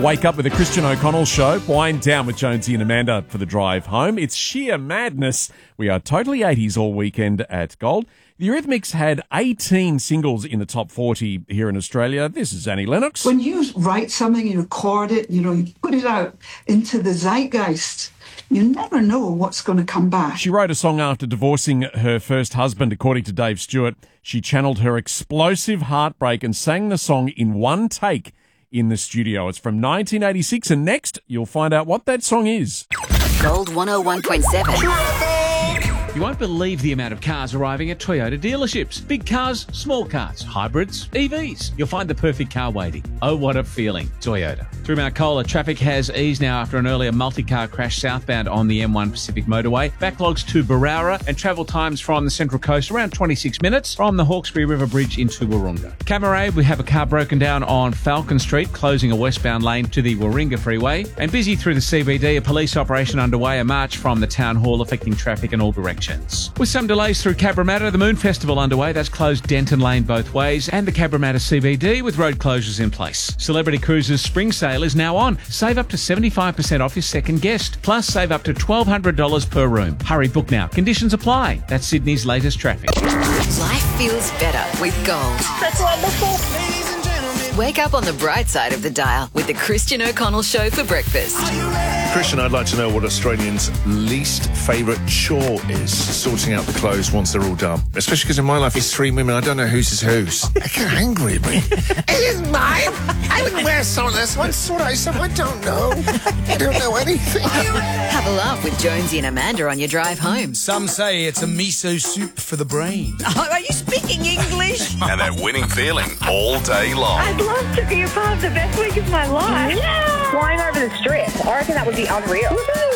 Wake up with the Christian O'Connell Show. Wind down with Jonesy and Amanda for the drive home. It's sheer madness. We are totally 80s all weekend at Gold. The Eurythmics had 18 singles in the top 40 here in Australia. This is Annie Lennox. When you write something, you record it, you put it out into the zeitgeist, you never know what's going to come back. She wrote a song after divorcing her first husband, according to Dave Stewart. She channeled her explosive heartbreak and sang the song in one take in the studio. It's from 1986, and next you'll find out what that song is. Gold 101.7. You won't believe the amount of cars arriving at Toyota dealerships. Big cars, small cars, hybrids, EVs. You'll find the perfect car waiting. Oh, what a feeling. Toyota. Through Mount Cola, traffic has eased now after an earlier multi-car crash southbound on the M1 Pacific Motorway. Backlogs to Barara and travel times from the Central Coast around 26 minutes from the Hawkesbury River Bridge into Warringah. Camaray, we have a car broken down on Falcon Street, closing a westbound lane to the Warringah Freeway. And busy through the CBD, a police operation underway, a march from the Town Hall affecting traffic in all directions. With some delays through Cabramatta, the Moon Festival underway, that's closed Denton Lane both ways, and the Cabramatta CBD with road closures in place. Celebrity Cruises Spring Sale is now on. Save up to 75% off your second guest, plus save up to $1,200 per room. Hurry, book now. Conditions apply. That's Sydney's latest traffic. Life feels better with Gold. That's wonderful. Wake up on the bright side of the dial with the Christian O'Connell Show for breakfast. Christian, I'd like to know what Australians' least favourite chore is. Sorting out the clothes once they're all done. Especially because in my life, it's three women. I don't know whose is whose. They get angry at me. It isn't mine. I wouldn't wear some of this one. Sort out stuff I don't know. I don't know anything. Have a laugh with Jonesy and Amanda on your drive home. Some say it's a miso soup for the brain. Oh, are you speaking English? And that winning feeling all day long. I'd love to be a part of the best week of my life. Yeah. Flying over the strip. I reckon that would be unreal.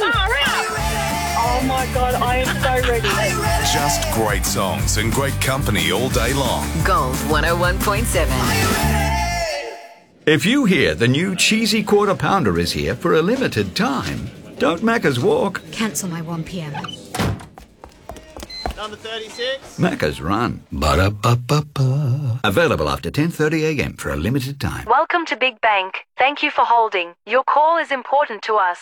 Oh my God, I am so ready. Just great songs and great company all day long. Gold 101.7. If you hear the new cheesy quarter pounder is here for a limited time, don't Macca's walk. Cancel my 1 p.m. Number 36. Macca's run. Ba-da-ba-ba-ba. Available after 10:30 a.m. for a limited time. Welcome to Big Bank. Thank you for holding. Your call is important to us.